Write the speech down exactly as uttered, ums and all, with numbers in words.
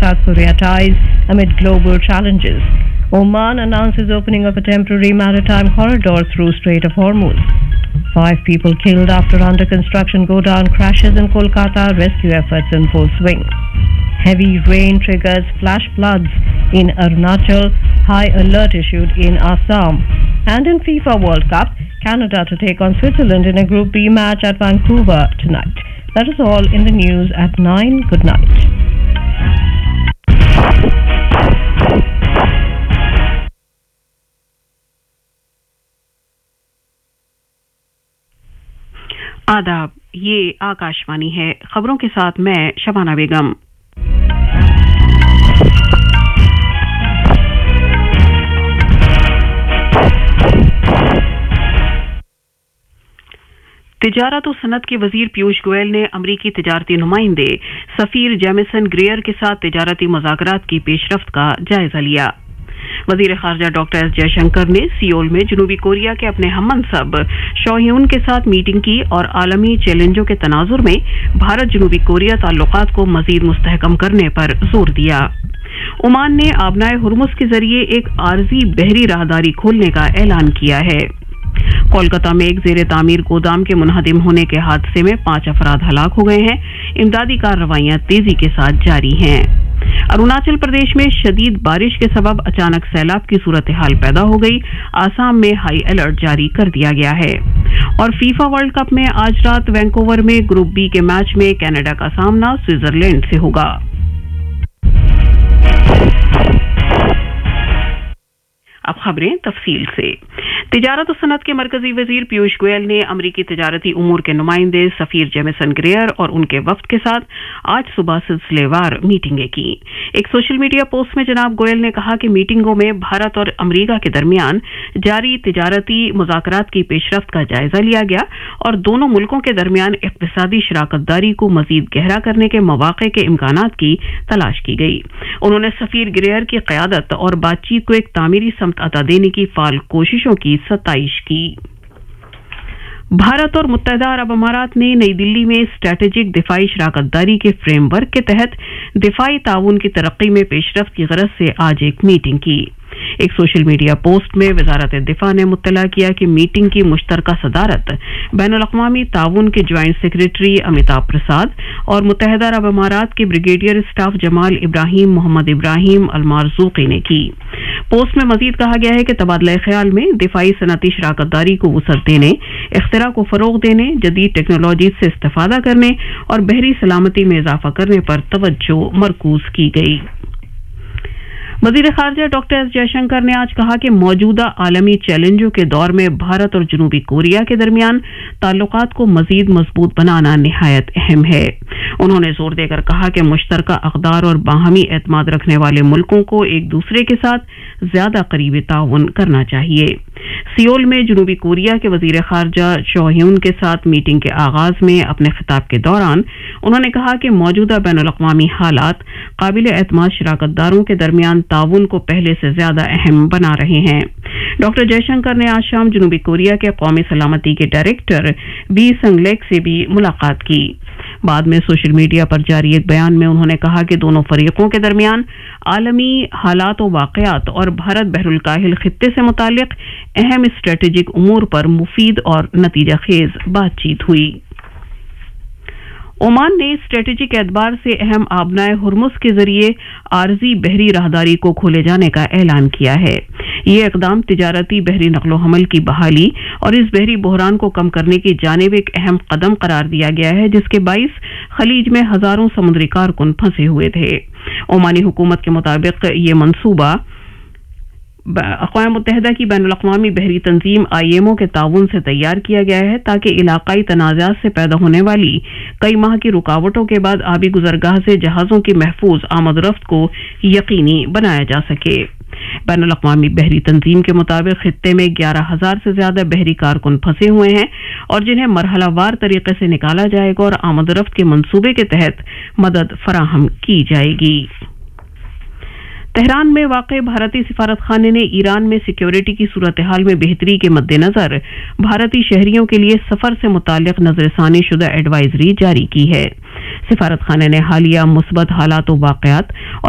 South Korea ties amid global challenges. Oman announces opening of a temporary maritime corridor through Strait of Hormuz. Five people killed after under-construction go-down crashes in Kolkata. Rescue efforts in full swing. Heavy rain triggers flash floods in Arunachal. High alert issued in Assam. And in FIFA World Cup, Canada to take on Switzerland in a Group B match at Vancouver tonight. That is all in the news at nine. Good night. आदाब, ये आकाशवाणी है। खबरों के साथ मैं शबाना बेगम। तिजारत और सनत के वजीर पीयूष गोयल ने अमरीकी तिजारती नुमाइंदे सफीर जेमिसन ग्रेयर के साथ तिजारती मुज़ाकरात की पेशरफ्त का जायजा लिया। वजीर खारजा डॉक्टर एस जयशंकर ने सियोल में जनूबी कोरिया के अपने हममनसब शो ह्यून के साथ मीटिंग की और आलमी चैलेंजों के तनाजुर में भारत जनूबी कोरिया ताल्लुकात को मजीद मुस्तहकम करने पर जोर दिया। ओमान ने आबनाए हुर्मुज के जरिए एक आरजी बहरी राहदारी खोलने का ऐलान किया है। कोलकाता में एक जेर तामीर गोदाम के मुनहदिम होने के हादसे में पांच अफराद हलाक हो गए हैं। इमदादी कार्रवाइयां तेजी के साथ जारी हैं। अरुणाचल प्रदेश में शदीद बारिश के सबब अचानक सैलाब की सूरत हाल पैदा हो गई। आसाम में हाई अलर्ट जारी कर दिया गया है। और फीफा वर्ल्ड कप में आज रात वैंकूवर में ग्रुप बी के मैच में कनाडा का सामना स्विट्जरलैंड से होगा। अब खबरें तफसील से। तिजारत और सनत के मरकजी वजीर पीयूष गोयल ने अमरीकी तिजारती उमूर के नुमाइंदे सफीर जेमिसन ग्रेयर और उनके वफ्द के साथ आज सुबह सिलसिलेवार मीटिंगें की। एक सोशल मीडिया पोस्ट में जनाब गोयल ने कहा कि मीटिंगों में भारत और अमरीका के दरमियान जारी तिजारती मुज़ाकरात की पेशरफ्त का जायजा लिया गया और दोनों मुल्कों के दरमियान इक़्तिसादी शराकतदारी को मजीद गहरा करने के मौक़े के इम्कानात की तलाश की गई। उन्होंने सफीर ग्रेयर की क़यादत और बातचीत को एक तामीरी समत अता देने की फाल कोशिशों की सताइश की। भारत और मुत्तहदा अरब अमारात ने नई दिल्ली में स्ट्रैटेजिक दिफाई शराकतदारी के फ्रेमवर्क के तहत दिफाई ताउन की तरक्की में पेशरफ्त की गरज से आज एक मीटिंग की। एक सोशल मीडिया पोस्ट में वजारत दिफा ने मुत्तला किया कि मीटिंग की मुश्तरका सदारत बैनुल अक़वामी ताउन के ज्वाइंट सेक्रेटरी अमिताभ प्रसाद और मुत्तहदा अरब अमारात के ब्रिगेडियर स्टाफ जमाल इब्राहिम मोहम्मद इब्राहिम अलमारज़ूक़ी ने की। पोस्ट में मजीद कहा गया है कि तबादला ख्याल में दिफाई सनती शराकतदारी को वसअत देने, इख्तिरा को फरोग देने, जदीद टेक्नोलॉजी से इस्तेफादा करने और बहरी सलामती में इजाफा करने पर तवज्जो मरकूज की गई। वज़ीर ख़ारजा डॉक्टर एस जयशंकर ने आज कहा कि मौजूदा आलमी चैलेंजों के दौर में भारत और जनूबी कोरिया के दरमियान ताल्लुकात को मजीद मजबूत बनाना निहायत अहम है। उन्होंने जोर देकर कहा कि मुश्तरका अक़दार और बाहमी एतमाद रखने वाले मुल्कों को एक दूसरे के साथ ज्यादा करीबी ताउन करना चाहिए। सियोल में जनूबी कोरिया के वज़ीर ख़ारजा शो ह्यून के साथ मीटिंग के आगाज में अपने खिताब के दौरान उन्होंने कहा कि मौजूदा बैनुल अक़वामी हालात काबिल एतमाद शराकतदारों के दरमियान ताउन को पहले से ज्यादा अहम बना रहे हैं। डॉक्टर जयशंकर ने आज शाम जनूबी कोरिया के कौमी सलामती के डायरेक्टर वी संगलेक से भी मुलाकात की। बाद में सोशल मीडिया पर जारी एक बयान में उन्होंने कहा कि दोनों फरीकों के दरमियान आलमी हालात व वाक़यात और भारत बहरुल काहिल खित्ते से मुतालिक अहम स्ट्रेटेजिक उमूर पर मुफीद और नतीजा खेज बातचीत हुई। ओमान ने स्ट्रेटेजिक एतबार से अहम आबनाए हुर्मुज के जरिए आरजी बहरी राहदारी को खोले जाने का ऐलान किया है। ये इकदाम तिजारती बहरी नकलो हमल की बहाली और इस बहरी बहरान को कम करने की जानिब एक अहम कदम करार दिया गया है, जिसके बाइस खलीज में हजारों समुद्री कारकुन फंसे हुए थे। ओमानी हुकूमत के मुताबिक ये मंसूबा अक़वाम मुत्तहिदा की बैनुल अक़वामी बहरी तंजीम आई एम ओ के ताउन से तैयार किया गया है ताकि इलाकाई तनाज़ात से पैदा होने वाली कई माह की रुकावटों के बाद आबी गुजरगाह से जहाज़ों की महफूज आमद-रफ्त को यकीनी बनाया जा सके। बैनुल अक़वामी बहरी तंजीम के मुताबिक खित्ते में ग्यारह हजार से ज्यादा बहरी कारकुन फंसे हुए हैं और जिन्हें मरहलावार तरीके से निकाला जाएगा और आमद-रफ्त के मंसूबे के तहत मदद फराहम की जाएगी। तेहरान में वाक़ भारतीय सिफारत खाने ने ईरान में सिक्योरिटी की सूरत हाल में बेहतरी के मद्देनजर भारतीय शहरियों के लिए सफर से मुताल्लिक नजरसानी शुदा एडवाइजरी जारी की है। सिफारत खाने ने हालिया मुस्बत हालात व वाक़यात